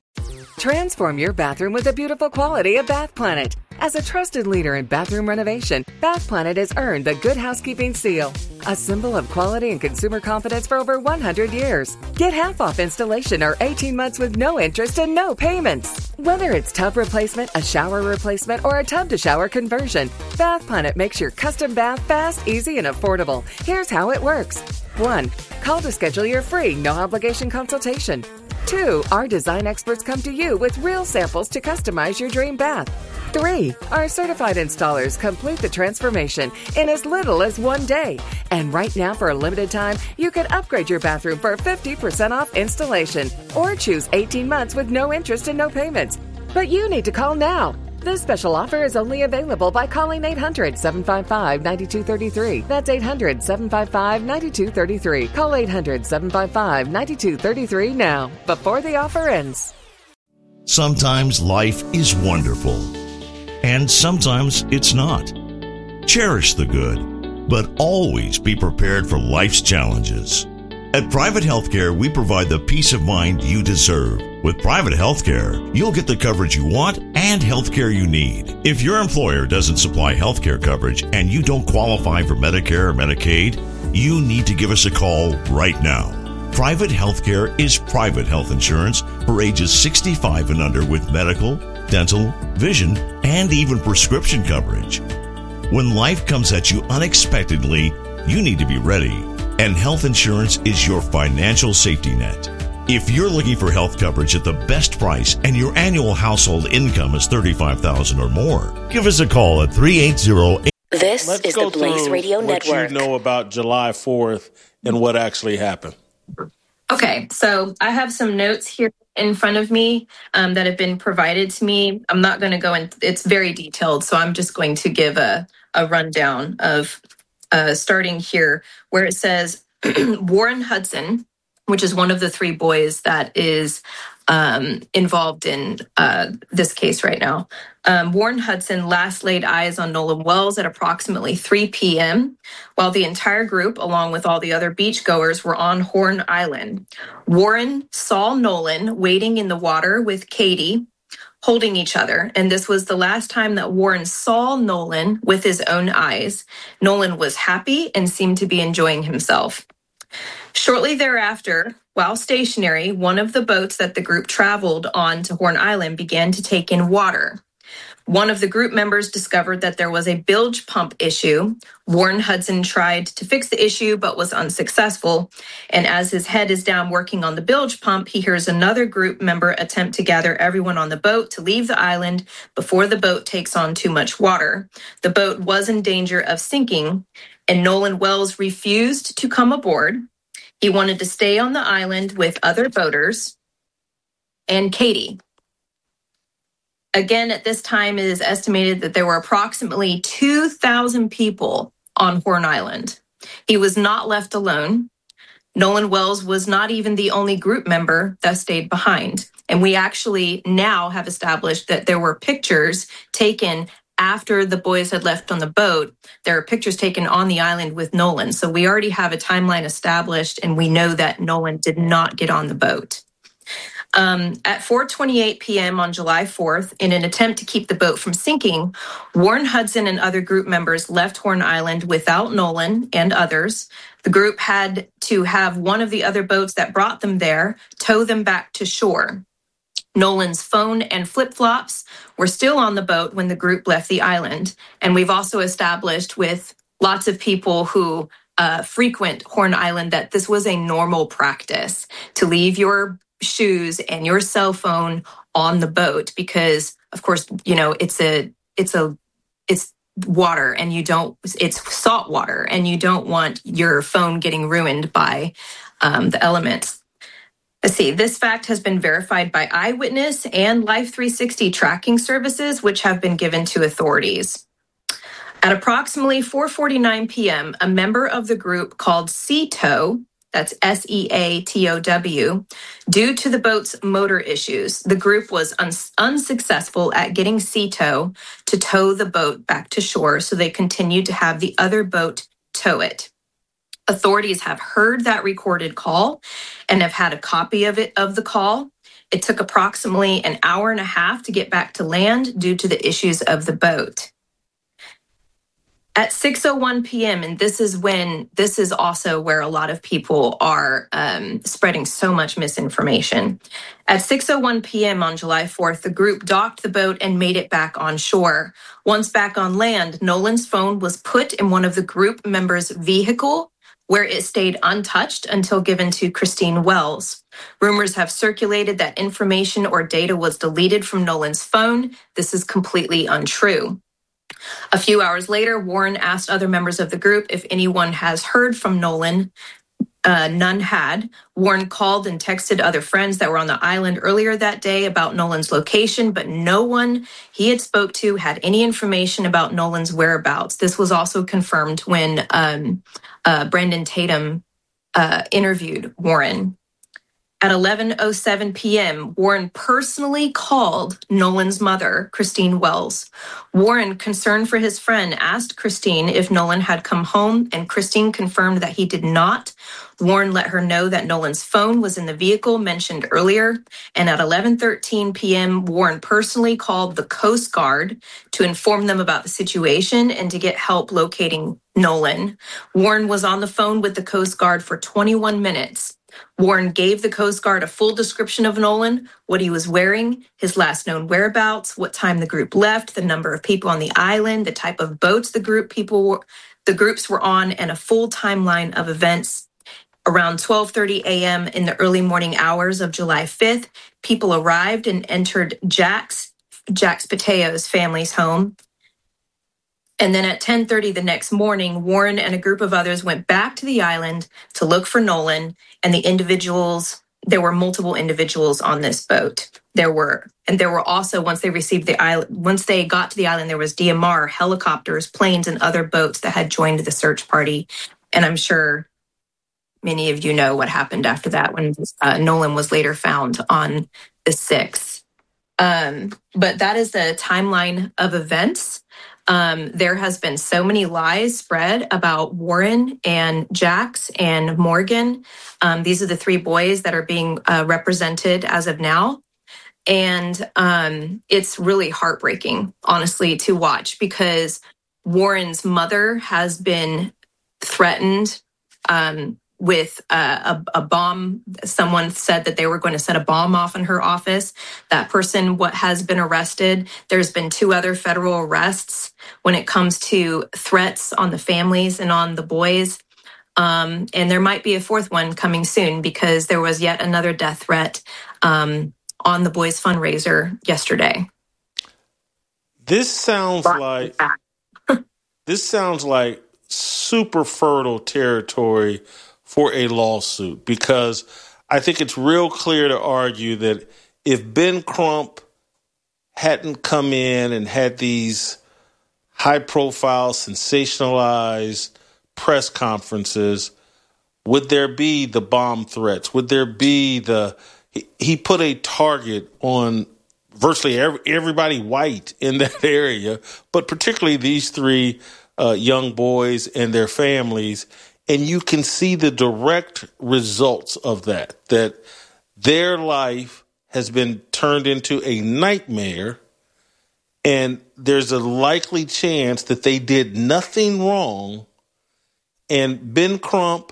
Transform your bathroom with the beautiful quality of Bath Planet. As a trusted leader in bathroom renovation, Bath Planet has earned the Good Housekeeping seal, a symbol of quality and consumer confidence for over one hundred years. Get half off installation or eighteen months with no interest and no payments. Whether it's tub replacement, a shower replacement, or a tub-to-shower conversion, Bath Planet makes your custom bath fast, easy, and affordable. Here's how it works. One, call to schedule your free, no-obligation consultation. Two, our design experts come to you with real samples to customize your dream bath. Three, our certified installers complete the transformation in as little as one day. And right now, for a limited time, you can upgrade your bathroom for fifty percent off installation or choose eighteen months with no interest and no payments. But you need to call now. This special offer is only available by calling eight hundred, seven five five, nine two three three. That's eight hundred, seven five five, nine two three three. Call eight hundred, seven five five, nine two three three now, before the offer ends. Sometimes life is wonderful, and sometimes it's not. Cherish the good, but always be prepared for life's challenges. At Private Healthcare, we provide the peace of mind you deserve. With Private Healthcare, you'll get the coverage you want and healthcare you need. If your employer doesn't supply healthcare coverage and you don't qualify for Medicare or Medicaid, you need to give us a call right now. Private Healthcare is private health insurance for ages sixty-five and under with medical, dental, vision, and even prescription coverage. When life comes at you unexpectedly, you need to be ready. And health insurance is your financial safety net. If you're looking for health coverage at the best price and your annual household income is thirty-five thousand dollars or more, give us a call at three eight zero eight. This Let's is go the Blaze through Radio what Network. You know about July fourth and what actually happened. Okay, so I have some notes here in front of me um, that have been provided to me. I'm not going to go in, it's very detailed, so I'm just going to give a, a rundown of uh, starting here where it says Warren Hudson which is one of the three boys that is um, involved in uh, this case right now. Um, Warren Hudson last laid eyes on Nolan Wells at approximately three p.m., while the entire group, along with all the other beachgoers, were on Horn Island. Warren saw Nolan wading in the water with Katie, holding each other, and this was the last time that Warren saw Nolan with his own eyes. Nolan was happy and seemed to be enjoying himself. Shortly thereafter, while stationary, one of the boats that the group traveled on to Horn Island began to take in water. One of the group members discovered that there was a bilge pump issue. Warren Hudson tried to fix the issue but was unsuccessful. And as his head is down working on the bilge pump, he hears another group member attempt to gather everyone on the boat to leave the island before the boat takes on too much water. The boat was in danger of sinking, and Nolan Wells refused to come aboard. He wanted to stay on the island with other boaters and Katie. Again, at this time, it is estimated that there were approximately two thousand people on Horn Island. He was not left alone. Nolan Wells was not even the only group member that stayed behind. And we actually now have established that there were pictures taken after the boys had left on the boat. There are pictures taken on the island with Nolan. So we already have a timeline established, and we know that Nolan did not get on the boat. Um, at four twenty-eight p.m. on July fourth, in an attempt to keep the boat from sinking, Warren Hudson and other group members left Horn Island without Nolan and others. The group had to have one of the other boats that brought them there tow them back to shore. Nolan's phone and flip-flops were still on the boat when the group left the island. And we've also established with lots of people who uh, frequent Horn Island that this was a normal practice to leave your shoes and your cell phone on the boat because, of course, you know, it's a, it's a, it's water and you don't, it's salt water and you don't want your phone getting ruined by um, the elements. Let's see, this fact has been verified by Eyewitness and Life three sixty tracking services, which have been given to authorities. At approximately four forty-nine p.m., a member of the group called Seatow, that's S E A T O W, due to the boat's motor issues, the group was un- unsuccessful at getting Seatow to tow the boat back to shore, so they continued to have the other boat tow it. Authorities have heard that recorded call and have had a copy of it of the call. It took approximately an hour and a half to get back to land due to the issues of the boat. At six oh one p.m., and this is when, this is also where a lot of people are um, spreading so much misinformation. At six oh one p.m. on July fourth, the group docked the boat and made it back on shore. Once back on land, Nolan's phone was put in one of the group members' vehicle, where it stayed untouched until given to Christine Wells. Rumors have circulated that information or data was deleted from Nolan's phone. This is completely untrue. A few hours later, Warren asked other members of the group if anyone has heard from Nolan. Uh, none had. Warren called and texted other friends that were on the island earlier that day about Nolan's location, but no one he had spoke to had any information about Nolan's whereabouts. This was also confirmed when um, uh, Brandon Tatum uh, interviewed Warren. At eleven oh seven p.m., Warren personally called Nolan's mother, Christine Wells. Warren, concerned for his friend, asked Christine if Nolan had come home, and Christine confirmed that he did not. Warren let her know that Nolan's phone was in the vehicle mentioned earlier, and at eleven thirteen p.m., Warren personally called the Coast Guard to inform them about the situation and to get help locating Nolan. Warren was on the phone with the Coast Guard for twenty-one minutes. Warren gave the Coast Guard a full description of Nolan, what he was wearing, his last known whereabouts, what time the group left, the number of people on the island, the type of boats the group people were, the groups were on, and a full timeline of events. Around twelve thirty a.m. in the early morning hours of July fifth, people arrived and entered Jack's, Jack's Pateo's family's home. And then at ten thirty the next morning, Warren and a group of others went back to the island to look for Nolan and the individuals. There were multiple individuals on this boat. There were, and there were also, once they received the island, once they got to the island, there was D M R, helicopters, planes, and other boats that had joined the search party. And I'm sure many of you know what happened after that when uh, Nolan was later found on the sixth. Um, but that is the timeline of events. Um, there has been so many lies spread about Warren and Jax and Morgan. Um, these are the three boys that are being uh, represented as of now. And um, it's really heartbreaking, honestly, to watch because Warren's mother has been threatened um, with a, a, a bomb. Someone said that they were going to set a bomb off in her office. That person what has been arrested. There's been two other federal arrests when it comes to threats on the families and on the boys. Um, and there might be a fourth one coming soon because there was yet another death threat um, on the boys' fundraiser yesterday. This sounds like this sounds like super fertile territory for a lawsuit because I think it's real clear to argue that if Ben Crump hadn't come in and had these high-profile, sensationalized press conferences, would there be the bomb threats? Would there be the he, he put a target on virtually every, everybody white in that area, but particularly these three uh, young boys and their families. And you can see the direct results of that, that their life has been turned into a nightmare. And there's a likely chance that they did nothing wrong. And Ben Crump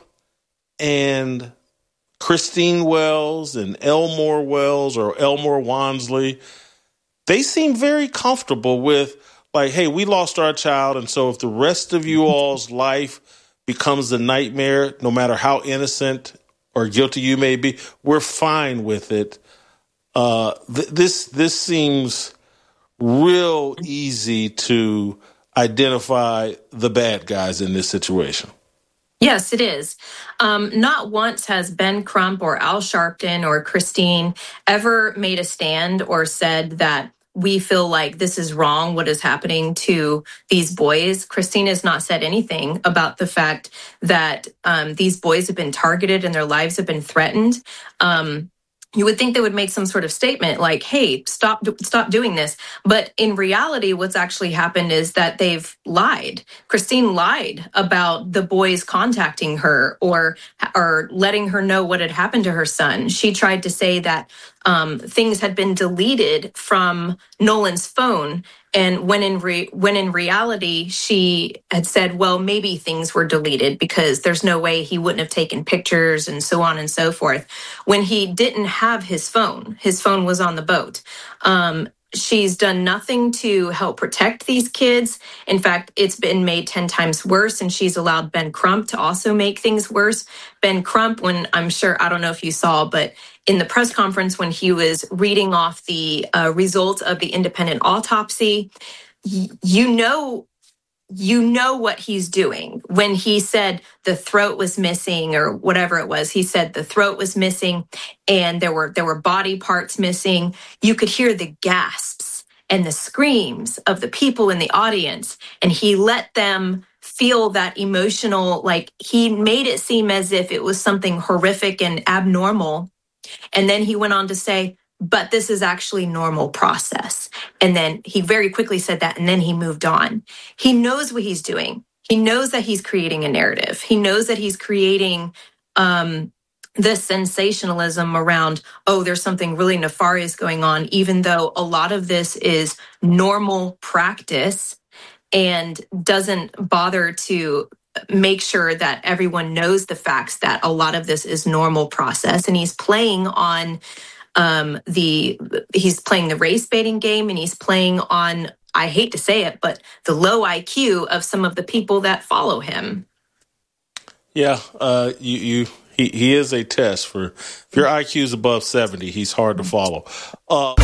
and Christine Wells and Elmore Wells or Elmore Wansley, they seem very comfortable with like, hey, we lost our child. And so if the rest of you all's life becomes a nightmare, no matter how innocent or guilty you may be, we're fine with it. Uh, th- this this seems real easy to identify the bad guys in this situation. Yes, it is. Um, not once has Ben Crump or Al Sharpton or Christine ever made a stand or said that we feel like this is wrong, what is happening to these boys. Christine has not said anything about the fact that um, these boys have been targeted and their lives have been threatened. Um, you would think they would make some sort of statement like, hey, stop, stop doing this. But in reality, what's actually happened is that they've lied. Christine lied about the boys contacting her or, or letting her know what had happened to her son. She tried to say that um, things had been deleted from Nolan's phone. And when in re- when in reality, she had said, well, maybe things were deleted because there's no way he wouldn't have taken pictures and so on and so forth. When he didn't have his phone, his phone was on the boat. Um, she's done nothing to help protect these kids. In fact, it's been made ten times worse, and she's allowed Ben Crump to also make things worse. Ben Crump, when I'm sure, I don't know if you saw, but in the press conference when he was reading off the uh, results of the independent autopsy, y- you know, you know what he's doing. When he said the throat was missing or whatever it was, he said the throat was missing and there were there were body parts missing. You could hear the gasps and the screams of the people in the audience, and he let them feel that emotional, like he made it seem as if it was something horrific and abnormal. And then he went on to say, but this is actually normal process. And then he very quickly said that, and then he moved on. He knows what he's doing. He knows that he's creating a narrative. He knows that he's creating um, this sensationalism around, oh, there's something really nefarious going on, even though a lot of this is normal practice and doesn't bother to make sure that everyone knows the facts that a lot of this is normal process. And he's playing on um, the, he's playing the race baiting game, and he's playing on, I hate to say it, but the low I Q of some of the people that follow him. Yeah, uh, you, you, he, he is a test for, if your I Q is above seventy, he's hard to follow. Uh,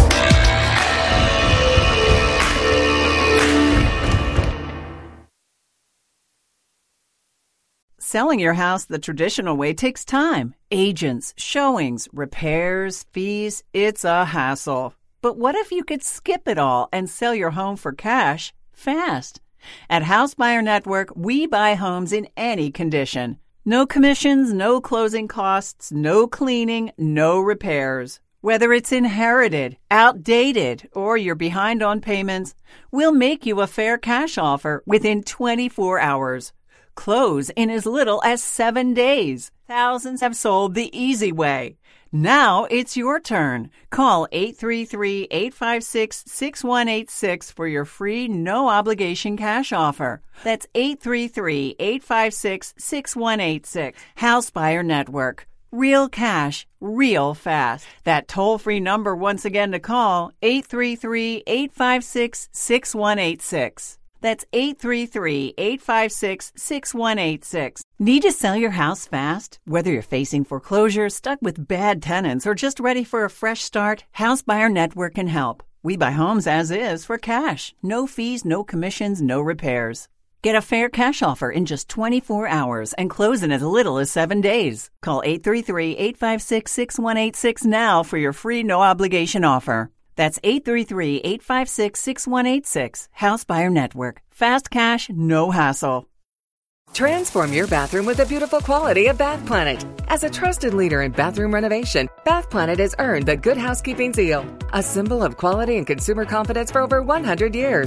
Selling your house the traditional way takes time. Agents, showings, repairs, fees, it's a hassle. But what if you could skip it all and sell your home for cash fast? At House Buyer Network, we buy homes in any condition. No commissions, no closing costs, no cleaning, no repairs. Whether it's inherited, outdated, or you're behind on payments, we'll make you a fair cash offer within twenty-four hours. Close in as little as seven days. Thousands have sold the easy way. Now it's your turn. Call eight three three, eight five six, six one eight six for your free no-obligation cash offer. That's eight three three, eight five six, six one eight six. House Buyer Network. Real cash, real fast. That toll-free number once again to call, eight three three, eight five six, six one eight six. That's eight three three, eight five six, six one eight six. Need to sell your house fast? Whether you're facing foreclosure, stuck with bad tenants, or just ready for a fresh start, House Buyer Network can help. We buy homes as is for cash. No fees, no commissions, no repairs. Get a fair cash offer in just twenty-four hours and close in as little as seven days. Call eight three three, eight five six, six one eight six now for your free no-obligation offer. That's eight three three, eight five six, six one eight six. House Buyer Network. Fast cash, no hassle. Transform your bathroom with the beautiful quality of Bath Planet. As a trusted leader in bathroom renovation, Bath Planet has earned the Good Housekeeping seal, a symbol of quality and consumer confidence for over one hundred years.